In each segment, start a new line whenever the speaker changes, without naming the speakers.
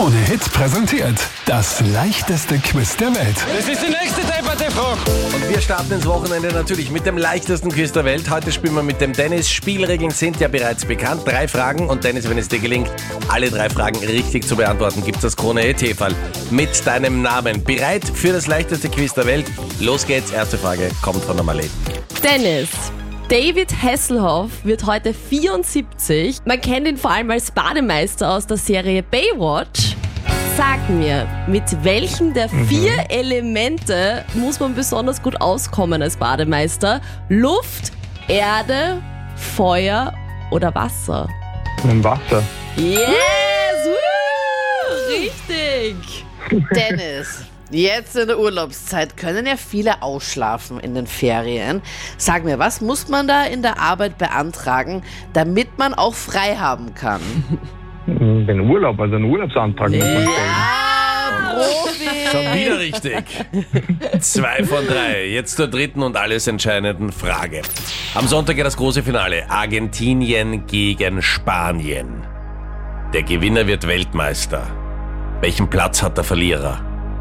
Krone Hit präsentiert das leichteste Quiz der Welt.
Das ist die nächste Debatte-Frage.
Und wir starten ins Wochenende natürlich mit dem leichtesten Quiz der Welt. Heute spielen wir mit dem Dennis. Spielregeln sind ja bereits bekannt. 3 Fragen und Dennis, wenn es dir gelingt, alle 3 Fragen richtig zu beantworten, gibt es das Krone Hit-Häferl mit deinem Namen. Bereit für das leichteste Quiz der Welt? Los geht's. Erste Frage kommt von der Marlene.
Dennis, David Hasselhoff wird heute 74. Man kennt ihn vor allem als Bademeister aus der Serie Baywatch. Sag mir, mit welchem der 4 Elemente muss man besonders gut auskommen als Bademeister? Luft, Erde, Feuer oder Wasser?
Mit dem Wasser.
Yes! Richtig!
Dennis, jetzt in der Urlaubszeit können ja viele ausschlafen in den Ferien. Sag mir, was muss man da in der Arbeit beantragen, damit man auch frei haben kann?
Den Urlaub, also einen Urlaubsantrag muss man stellen.
Ja, Profi!
Schon wieder richtig. 2 von 3. Jetzt zur dritten und alles entscheidenden Frage. Am Sonntag das große Finale. Argentinien gegen Spanien. Der Gewinner wird Weltmeister. Welchen Platz hat der Verlierer?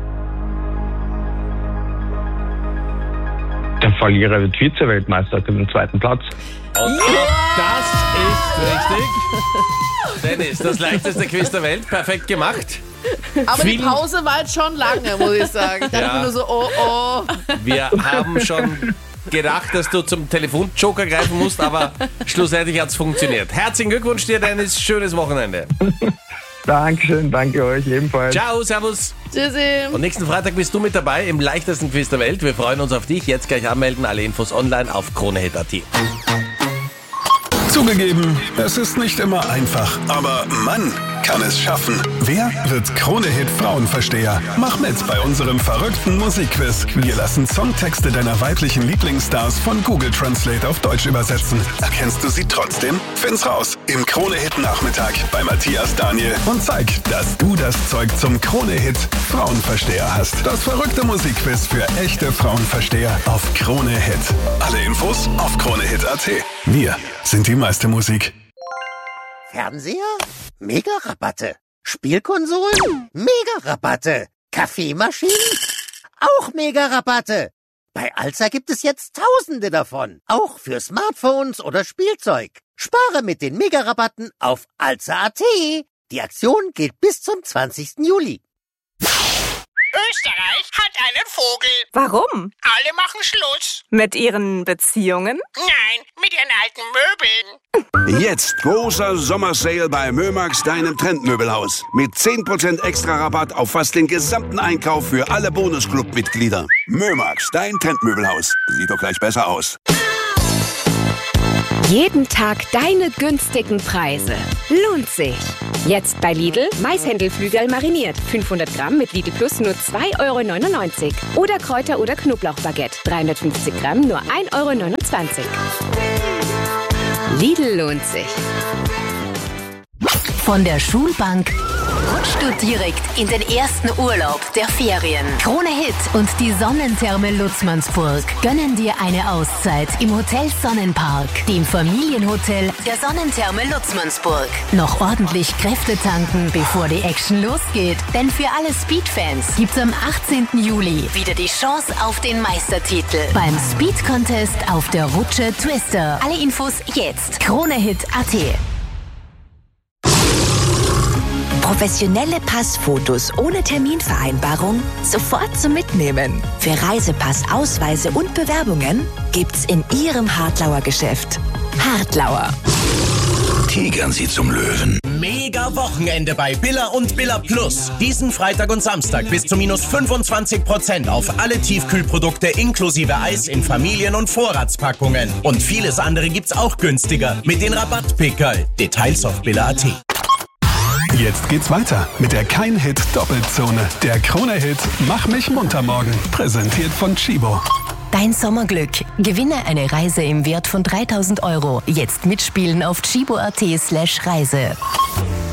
Der Verlierer wird Vize-Weltmeister auf dem 2. Platz.
Und das ist richtig. Dennis, das leichteste Quiz der Welt. Perfekt gemacht.
Aber die Pause war jetzt schon lange, muss ich sagen. Ich dachte mir nur so, oh.
Wir haben schon gedacht, dass du zum Telefonjoker greifen musst, aber schlussendlich hat es funktioniert. Herzlichen Glückwunsch dir, Dennis. Schönes Wochenende.
Dankeschön, danke euch ebenfalls.
Ciao, servus.
Tschüssi.
Und nächsten Freitag bist du mit dabei im leichtesten Quiz der Welt. Wir freuen uns auf dich. Jetzt gleich anmelden. Alle Infos online auf kronehit.at.
Zugegeben, es ist nicht immer einfach, aber Mann kann es schaffen. Wer wird Krone Hit Frauenversteher? Mach mit bei unserem verrückten Musikquiz. Wir lassen Songtexte deiner weiblichen Lieblingsstars von Google Translate auf Deutsch übersetzen. Erkennst du sie trotzdem? Find's raus im Krone Hit Nachmittag bei Matthias Daniel und zeig, dass du das Zeug zum Krone Hit Frauenversteher hast. Das verrückte Musikquiz für echte Frauenversteher auf Krone Hit. Alle Infos auf kronehit.at. Wir sind die meiste Musik.
Fernseher? Mega-Rabatte. Spielkonsolen? Mega-Rabatte. Kaffeemaschinen? Auch Mega-Rabatte. Bei Alza gibt es jetzt Tausende davon. Auch für Smartphones oder Spielzeug. Spare mit den Mega-Rabatten auf Alza.at. Die Aktion gilt bis zum 20. Juli.
Österreich hat einen Vogel.
Warum?
Alle machen Schluss.
Mit ihren Beziehungen?
Nein, mit ihren alten Möbeln.
Jetzt großer Sommersale bei Mömax, deinem Trendmöbelhaus. Mit 10% extra Rabatt auf fast den gesamten Einkauf für alle Bonusclub-Mitglieder. Mömax, dein Trendmöbelhaus. Sieht doch gleich besser aus.
Jeden Tag deine günstigen Preise. Lohnt sich. Jetzt bei Lidl Maishändelflügel mariniert. 500 Gramm mit Lidl Plus nur 2,99 €. Oder Kräuter- oder Knoblauchbaguette. 350 Gramm nur 1,29 €. Lidl lohnt sich.
Von der Schulbank rutschst du direkt in den ersten Urlaub der Ferien. Krone Hit und die Sonnentherme Lutzmannsburg gönnen dir eine Auszeit im Hotel Sonnenpark, dem Familienhotel der Sonnentherme Lutzmannsburg. Noch ordentlich Kräfte tanken, bevor die Action losgeht. Denn für alle Speed-Fans gibt's am 18. Juli wieder die Chance auf den Meistertitel beim Speed-Contest auf der Rutsche Twister. Alle Infos jetzt. kronehit.at.
Professionelle Passfotos ohne Terminvereinbarung sofort zum Mitnehmen. Für Reisepass, Ausweise und Bewerbungen gibt's in Ihrem Hartlauer Geschäft. Hartlauer.
Tigern Sie zum Löwen.
Mega Wochenende bei Billa und Billa Plus. Diesen Freitag und Samstag bis zu minus 25% auf alle Tiefkühlprodukte inklusive Eis in Familien- und Vorratspackungen. Und vieles andere gibt's auch günstiger mit den Rabattpickerl. Details auf billa.at.
Jetzt geht's weiter mit der Kein-Hit-Doppelzone. Der Krone-Hit Mach mich munter morgen. Präsentiert von Chibo.
Dein Sommerglück. Gewinne eine Reise im Wert von 3.000 €. Jetzt mitspielen auf chibo.at/Reise.